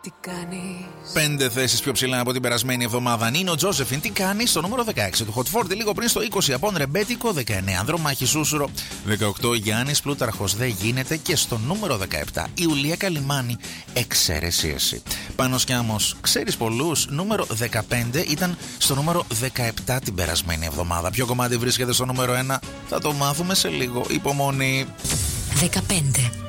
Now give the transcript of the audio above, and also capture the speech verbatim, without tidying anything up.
Τι κάνεις? Πέντε θέσεις πιο ψηλά από την περασμένη εβδομάδα. Νίνο Τζόσεφιν, τι κάνει, στο νούμερο δεκαέξι του Hot φορτί, λίγο πριν στο είκοσι από Ρεμπέτικο, δεκαεννέα Ανδρομάχη Σούσουρο, δεκαοκτώ Γιάννης Πλούταρχος, δεν γίνεται, και στο νούμερο δεκαεπτά η Ιουλία Καλιμάνη, εξαίρεση εσύ. Πάνος Κιάμος, ξέρεις πολλούς, νούμερο δεκαπέντε, ήταν στο νούμερο δεκαεπτά την περασμένη εβδομάδα. Ποιο κομμάτι βρίσκεται στο νούμερο ένα, θα το μάθουμε σε λίγο. Υπομονή. δεκαπέντε.